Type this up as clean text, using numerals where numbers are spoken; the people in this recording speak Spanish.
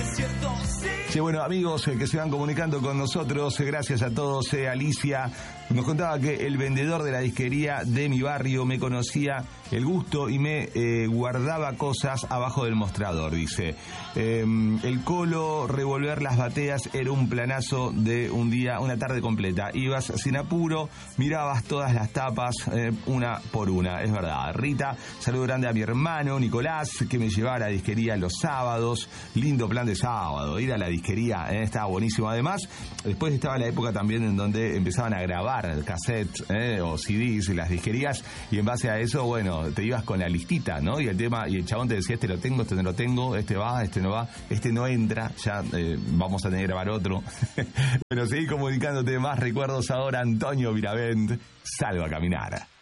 Sí, bueno, amigos que se van comunicando con nosotros, gracias a todos. Alicia nos contaba que el vendedor de la disquería de mi barrio me conocía el gusto y me guardaba cosas abajo del mostrador, dice. El colo, revolver las bateas era un planazo de un día, una tarde completa. Ibas sin apuro, mirabas todas las tapas una por una, es verdad. Rita, saludo grande a mi hermano Nicolás, que me llevaba a la disquería los sábados. Lindo plan de sábado, ir a la disquería, estaba buenísimo. Además, después estaba la época también en donde empezaban a grabar cassettes o CDs en las disquerías, y en base a eso, bueno, te ibas con la listita, ¿no? Y el tema, y el chabón te decía, este lo tengo, este no lo tengo, este va, este no va, este no entra, ya vamos a tener que grabar otro. Pero seguí comunicándote más recuerdos ahora. Antonio Viravent, Salgo a Caminar.